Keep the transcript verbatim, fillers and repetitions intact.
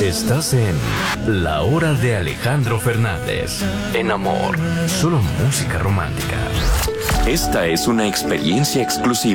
Estás en La Hora de Alejandro Fernández. En Amor, solo música romántica. Esta es una experiencia exclusiva